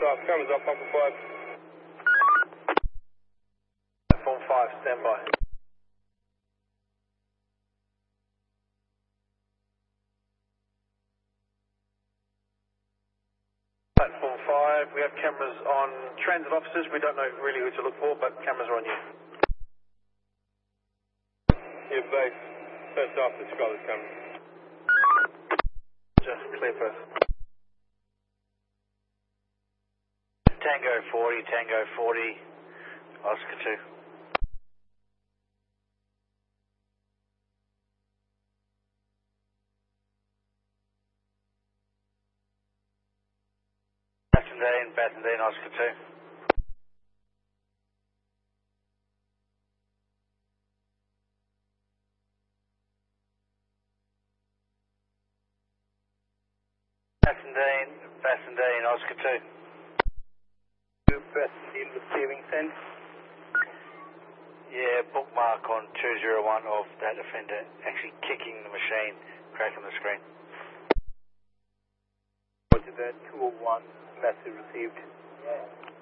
off, cameras up, Papa 5. Platform 5, stand by. Platform 5, we have cameras on transit officers. We don't know really who to look for, but cameras are on you. Yeah, base. First off, the Scottish camera. Just clear first. Tango 40, Tango 40, Oscar 2. Bassendean, Oscar 2. Bassendean, Oscar 2. Bassendean receiving send. Yeah, bookmark on 201 of that offender actually kicking the machine, cracking the screen. Roger that, 201, message received.